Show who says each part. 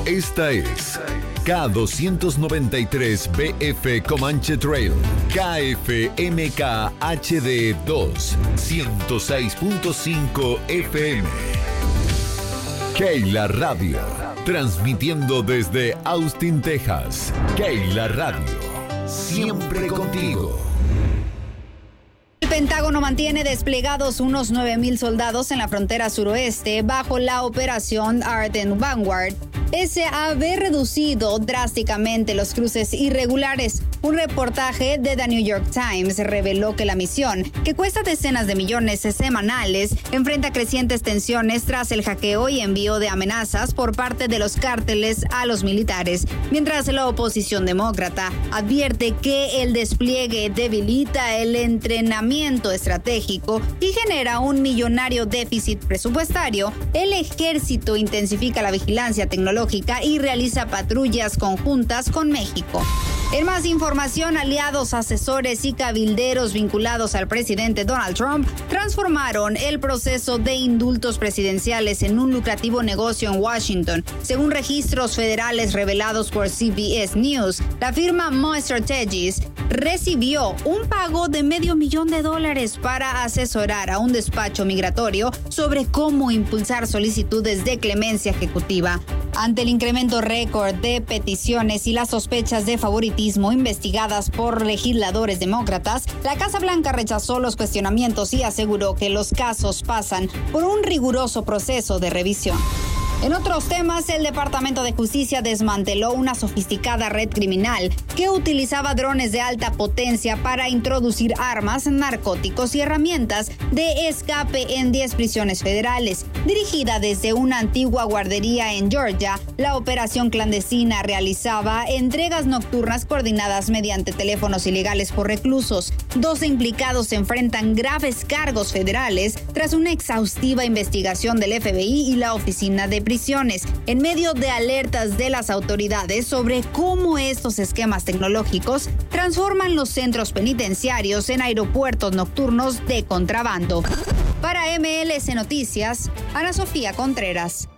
Speaker 1: Esta es K293BF Comanche Trail, KFMK HD 2, 106.5 FM. Keila Radio, transmitiendo desde Austin, Texas. Keila Radio, siempre contigo.
Speaker 2: El Pentágono mantiene desplegados unos 9,000 soldados en la frontera suroeste bajo la operación Ardent Vanguard, pese a haber reducido drásticamente los cruces irregulares. Un reportaje de The New York Times reveló que la misión, que cuesta decenas de millones semanales, enfrenta crecientes tensiones tras el hackeo y envío de amenazas por parte de los cárteles a los militares, mientras la oposición demócrata advierte que el despliegue debilita el entrenamiento estratégico y genera un millonario déficit presupuestario. El ejército intensifica la vigilancia tecnológica y realiza patrullas conjuntas con México. En más información, aliados, asesores y cabilderos vinculados al presidente Donald Trump transformaron el proceso de indultos presidenciales en un lucrativo negocio en Washington. Según registros federales revelados por CBS News, la firma Mo Strategies recibió un pago de $500,000 para asesorar a un despacho migratorio sobre cómo impulsar solicitudes de clemencia ejecutiva. Ante el incremento récord de peticiones y las sospechas de favoritismo investigadas por legisladores demócratas, la Casa Blanca rechazó los cuestionamientos y aseguró que los casos pasan por un riguroso proceso de revisión. En otros temas, el Departamento de Justicia desmanteló una sofisticada red criminal que utilizaba drones de alta potencia para introducir armas, narcóticos y herramientas de escape en 10 prisiones federales. Dirigida desde una antigua guardería en Georgia, la operación clandestina realizaba entregas nocturnas coordinadas mediante teléfonos ilegales por reclusos. 12 implicados se enfrentan graves cargos federales tras una exhaustiva investigación del FBI y la Oficina de Prisiones, en medio de alertas de las autoridades sobre cómo estos esquemas tecnológicos transforman los centros penitenciarios en aeropuertos nocturnos de contrabando. Para MLS Noticias, Ana Sofía Contreras.